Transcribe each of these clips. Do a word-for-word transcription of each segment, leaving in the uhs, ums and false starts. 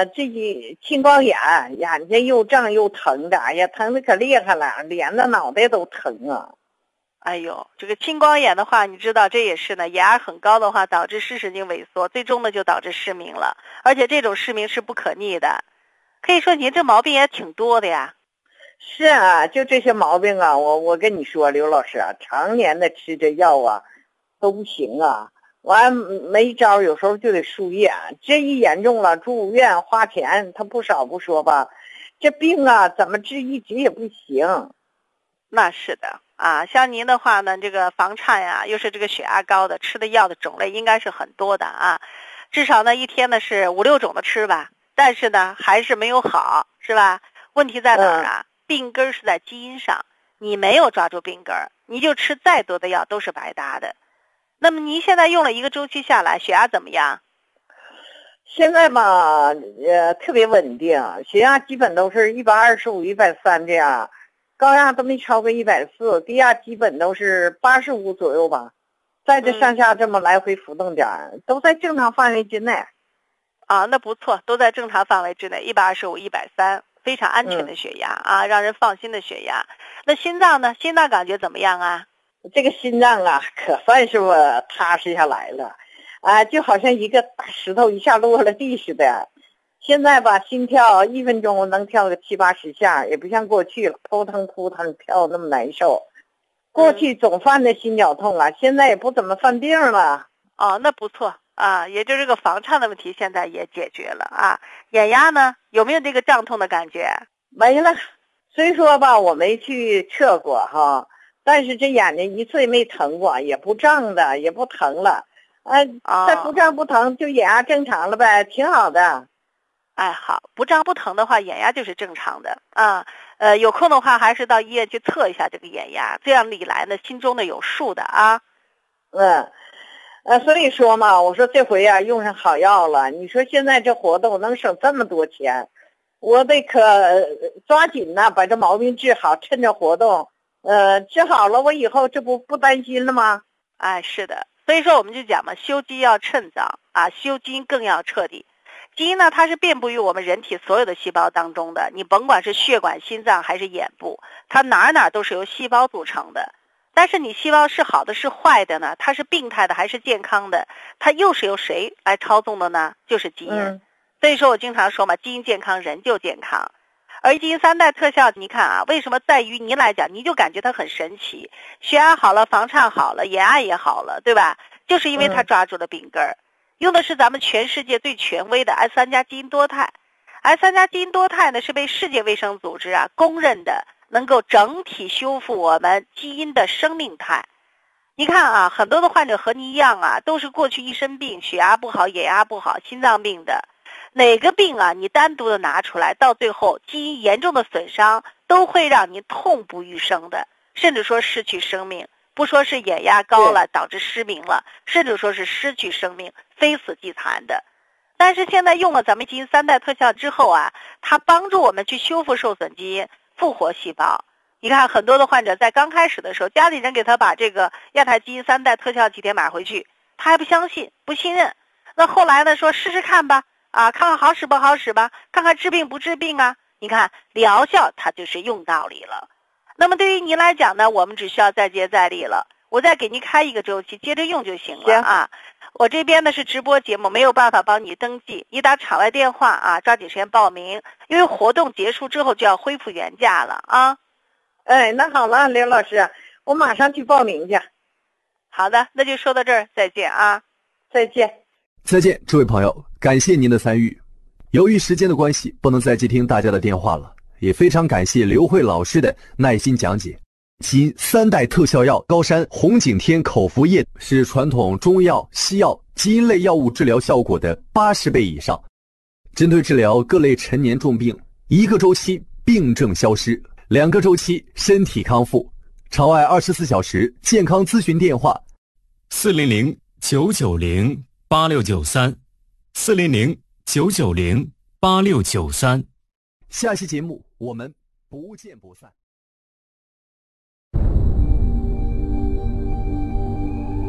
呃，这个青光眼，眼睛又胀又疼的，哎呀，疼的可厉害了，连着脑袋都疼啊。 哎呦，这个青光眼的话，你知道这也是呢，眼压很高的话导致视神经萎缩，最终呢就导致失明了，而且这种失明是不可逆的。可以说您这毛病也挺多的呀。 是啊，就这些毛病啊，我我跟你说，刘老师啊，常年的吃这药啊都不行啊，完没招，有时候就得输液，这一严重了住院花钱他不少不说吧，这病啊怎么治一直也不行。 那是的啊，像您的话呢，这个房颤呀，又是这个血压高的，吃的药的种类应该是很多的啊，至少呢一天呢是五六种的吃吧，但是呢还是没有好，是吧？问题在哪儿啊？嗯、病根是在基因上，你没有抓住病根，你就吃再多的药都是白搭的。那么您现在用了一个周期下来，血压怎么样？ 现在吧，呃，特别稳定，血压基本都是一百二十五、一百三这样。高压都没超过一百四，低压基本都是八十五左右吧，在这上下这么来回浮动点、嗯、都在正常范围之内。 啊，那不错，都在正常范围之内，一百二十五、一百三，非常安全的血压、嗯、啊，让人放心的血压。那心脏呢？心脏感觉怎么样啊？ 这个心脏啊，可算是我踏实下来了，啊，就好像一个大石头一下落了地似的。现在吧，心跳一分钟能跳个七八十下，也不像过去了，扑腾扑腾跳那么难受。过去总犯的心绞痛啊，嗯、现在也不怎么犯病了。 哦，那不错啊，也就这个房颤的问题现在也解决了啊。眼压呢，有没有这个胀痛的感觉？ 没了，虽说吧我没去测过哈，但是这眼睛一次也没疼过，也不胀的，也不疼了。哎、啊，再、哦、不胀不疼，就眼压正常了呗，挺好的。 哎，好，不胀不疼的话，眼压就是正常的啊。呃，有空的话还是到医院去测一下这个眼压，这样理来呢，心中的有数的啊。 嗯，呃，所以说嘛，我说这回啊用上好药了。你说现在这活动能省这么多钱，我得可抓紧呐，把这毛病治好，趁着活动，呃，治好了，我以后这不不担心了吗？ 哎，是的，所以说我们就讲嘛，修基要趁早啊，修基因更要彻底。基因呢，它是遍布于我们人体所有的细胞当中的，你甭管是血管、心脏还是眼部，它哪哪都是由细胞组成的。但是你细胞是好的是坏的呢？它是病态的还是健康的？它又是由谁来操纵的呢？就是基因。嗯、所以说我经常说嘛，基因健康人就健康。而基因三代特效，你看啊，为什么在于您来讲，你就感觉它很神奇，血压好了，房颤好了，眼压也好了，对吧？就是因为它抓住了病根儿。嗯，用的是咱们全世界最权威的 S 三 加基因多肽 ，S 三 加基因多肽呢是被世界卫生组织啊公认的能够整体修复我们基因的生命态。你看啊，很多的患者和你一样啊，都是过去一身病，血压不好、眼压不好、心脏病的，哪个病啊你单独的拿出来，到最后基因严重的损伤都会让你痛不欲生的，甚至说失去生命。不说是眼压高了导致失明了，甚至说是失去生命，非死即残的。但是现在用了咱们基因三代特效之后啊，它帮助我们去修复受损基因，复活细胞。你看很多的患者在刚开始的时候，家里人给他把这个亚太基因三代特效几天买回去，他还不相信不信任。那后来呢说试试看吧，啊，看看好使不好使吧，看看治病不治病啊。你看疗效它就是用道理了。那么对于您来讲呢，我们只需要再接再厉了，我再给您开一个周期，接着用就行了啊。我这边呢是直播节目，没有办法帮你登记，你打场外电话啊，抓紧时间报名，因为活动结束之后就要恢复原价了啊。 哎，那好了，刘老师，我马上去报名去。 好的，那就说到这儿，再见啊。 再见。 再见，这位朋友，感谢您的参与。由于时间的关系，不能再接听大家的电话了。也非常感谢刘慧老师的耐心讲解。基因三代特效药高山红景天口服液是传统中药、西药、基因类药物治疗效果的八十倍以上，针对治疗各类陈年重病，一个周期病症消失，两个周期身体康复。朝外二十四小时健康咨询电话： 四零零九九零八六九三，四零零九九零八六九三。 下期节目我们不见不散。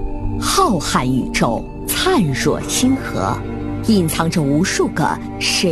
浩瀚宇宙，灿若星河，隐藏着无数个神